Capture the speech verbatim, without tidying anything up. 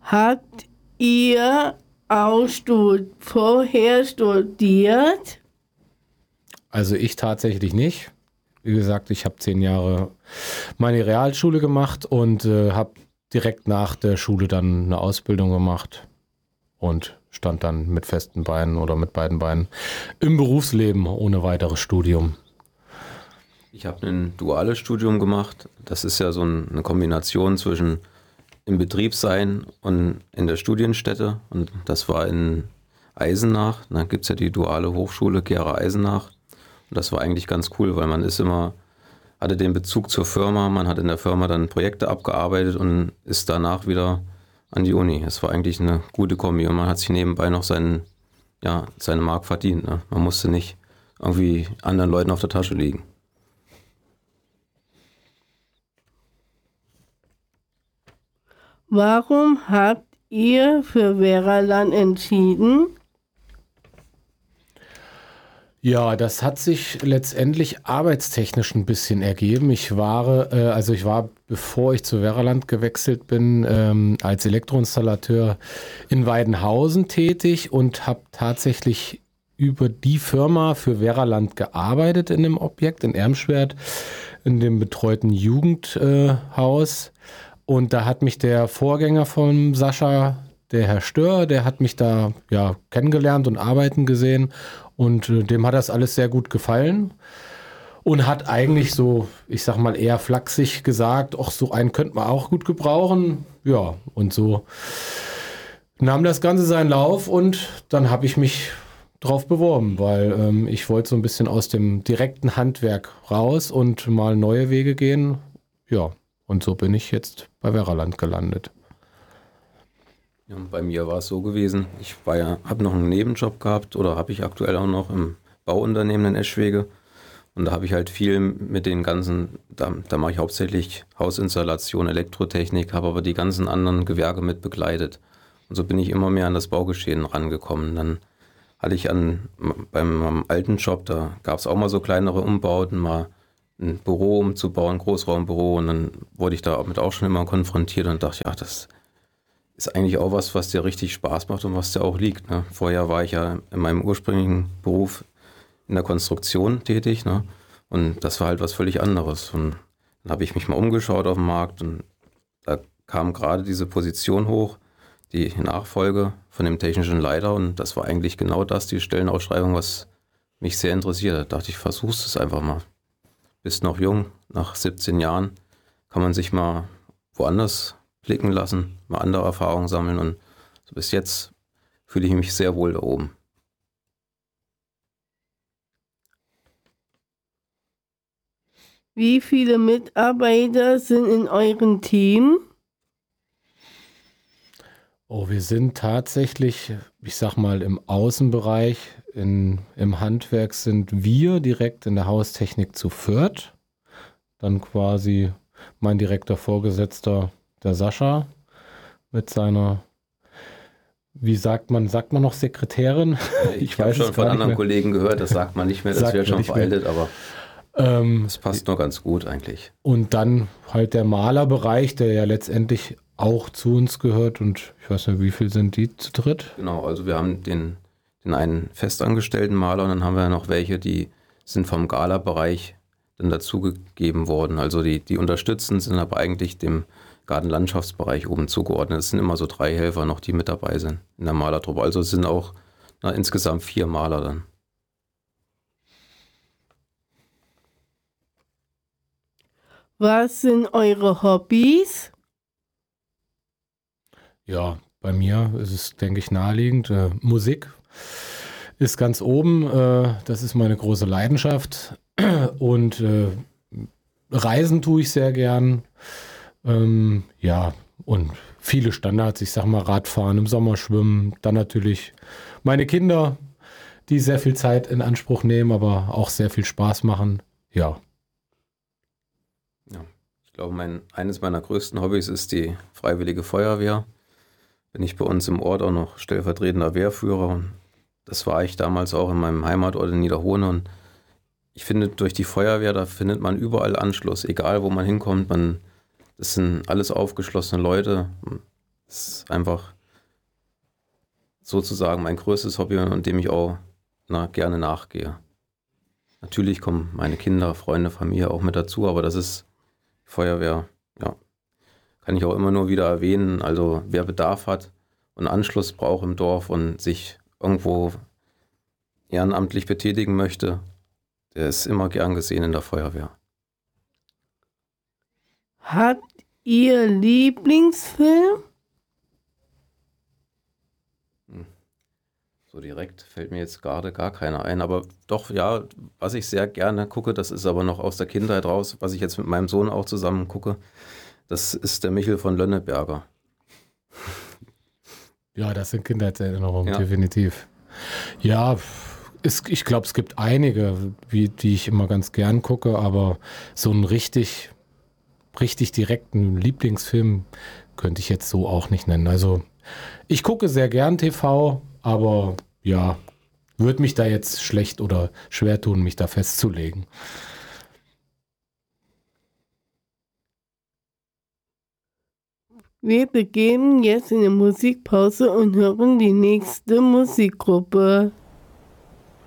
Habt ihr auch stud- vorher studiert? Also ich tatsächlich nicht. Wie gesagt, ich habe zehn Jahre meine Realschule gemacht und äh, habe direkt nach der Schule dann eine Ausbildung gemacht und stand dann mit festen Beinen oder mit beiden Beinen im Berufsleben ohne weiteres Studium. Ich habe ein duales Studium gemacht. Das ist ja so ein, eine Kombination zwischen im Betrieb sein und in der Studienstätte. Und das war in Eisenach. Da gibt es ja die duale Hochschule Gera Eisenach. Und das war eigentlich ganz cool, weil man ist immer, hatte den Bezug zur Firma, man hat in der Firma dann Projekte abgearbeitet und ist danach wieder an die Uni. Es war eigentlich eine gute Kombi und man hat sich nebenbei noch seinen, ja, seine Mark verdient. Ne? Man musste nicht irgendwie anderen Leuten auf der Tasche liegen. Warum habt ihr für Veraland entschieden? Ja, das hat sich letztendlich arbeitstechnisch ein bisschen ergeben. Ich war, äh, also ich war, bevor ich zu Veraland gewechselt bin, ähm, als Elektroinstallateur in Weidenhausen tätig und habe tatsächlich über die Firma für Veraland gearbeitet in dem Objekt in Ermschwert, in dem betreuten Jugendhaus. Äh, und da hat mich der Vorgänger von Sascha, der Herr Stör, der hat mich da ja kennengelernt und arbeiten gesehen. Und äh, dem hat das alles sehr gut gefallen und hat eigentlich so, ich sag mal eher flachsig gesagt, ach, so einen könnte man auch gut gebrauchen. Ja, und so nahm das Ganze seinen Lauf und dann habe ich mich drauf beworben, weil ähm, ich wollte so ein bisschen aus dem direkten Handwerk raus und mal neue Wege gehen. Ja, und so bin ich jetzt bei Veraland gelandet. Ja, bei mir war es so gewesen, ich war ja, habe noch einen Nebenjob gehabt oder habe ich aktuell auch noch im Bauunternehmen in Eschwege und da habe ich halt viel mit den ganzen, da, da mache ich hauptsächlich Hausinstallation, Elektrotechnik, habe aber die ganzen anderen Gewerke mit begleitet und so bin ich immer mehr an das Baugeschehen rangekommen. Dann hatte ich an beim meinem alten Job, da gab es auch mal so kleinere Umbauten, mal ein Büro umzubauen, ein Großraumbüro und dann wurde ich damit auch schon immer konfrontiert und dachte, ja, das ist eigentlich auch was, was dir richtig Spaß macht und was dir auch liegt. Ne? Vorher war ich ja in meinem ursprünglichen Beruf in der Konstruktion tätig, ne? Und das war halt was völlig anderes. Und dann habe ich mich mal umgeschaut auf dem Markt und da kam gerade diese Position hoch, die Nachfolge von dem technischen Leiter und das war eigentlich genau das, die Stellenausschreibung, was mich sehr interessiert. Da dachte ich, versuch's es einfach mal. Bist noch jung, nach siebzehn Jahren kann man sich mal woanders blicken lassen, mal andere Erfahrungen sammeln und so bis jetzt fühle ich mich sehr wohl da oben. Wie viele Mitarbeiter sind in eurem Team? Oh, wir sind tatsächlich, ich sag mal, im Außenbereich, in, im Handwerk sind wir direkt in der Haustechnik zu viert. Dann quasi mein direkter Vorgesetzter, der Sascha, mit seiner, wie sagt man, sagt man noch Sekretärin? Ich, ich habe schon von anderen Kollegen gehört, das sagt man nicht mehr, das wird schon veraltet, aber ähm, es passt nur ganz gut eigentlich. Und dann halt der Malerbereich, der ja letztendlich auch zu uns gehört und ich weiß nicht, wie viel sind die zu dritt? Genau, also wir haben den, den einen festangestellten Maler und dann haben wir noch welche, die sind vom Gala-Bereich dann dazugegeben worden. Also die, die unterstützen, sind aber eigentlich dem Gartenlandschaftsbereich oben zugeordnet. Es sind immer so drei Helfer noch, die mit dabei sind in der Malertruppe. Also es sind auch na, insgesamt vier Maler dann. Was sind eure Hobbys? Ja, bei mir ist es, denke ich, naheliegend. Äh, Musik ist ganz oben. Äh, das ist meine große Leidenschaft. Und äh, Reisen tue ich sehr gern. Ähm, ja, und viele Standards. Ich sag mal Radfahren, im Sommer schwimmen. Dann natürlich meine Kinder, die sehr viel Zeit in Anspruch nehmen, aber auch sehr viel Spaß machen. Ja. Ja, ich glaube, mein, eines meiner größten Hobbys ist die Freiwillige Feuerwehr. Bin ich bei uns im Ort auch noch stellvertretender Wehrführer. Und das war ich damals auch in meinem Heimatort in Niederhohne. Und ich finde, durch die Feuerwehr, da findet man überall Anschluss. Egal, wo man hinkommt, man, das sind alles aufgeschlossene Leute. Das ist einfach sozusagen mein größtes Hobby und dem ich auch na, gerne nachgehe. Natürlich kommen meine Kinder, Freunde, Familie auch mit dazu, aber das ist Feuerwehr, ja, kann ich auch immer nur wieder erwähnen. Also wer Bedarf hat und Anschluss braucht im Dorf und sich irgendwo ehrenamtlich betätigen möchte, der ist immer gern gesehen in der Feuerwehr. Habt ihr Lieblingsfilm? So direkt fällt mir jetzt gerade gar keiner ein, aber doch, ja, was ich sehr gerne gucke, das ist aber noch aus der Kindheit raus, was ich jetzt mit meinem Sohn auch zusammen gucke, das ist der Michel von Lönneberger. Ja, das sind Kindheitserinnerungen, Ja. definitiv. Ja, es, ich glaube, es gibt einige, wie, die ich immer ganz gern gucke, aber so einen richtig, richtig direkten Lieblingsfilm könnte ich jetzt so auch nicht nennen. Also ich gucke sehr gern T V, aber ja, würde mich da jetzt schlecht oder schwer tun, mich da festzulegen. Wir begeben jetzt in die Musikpause und hören die nächste Musikgruppe.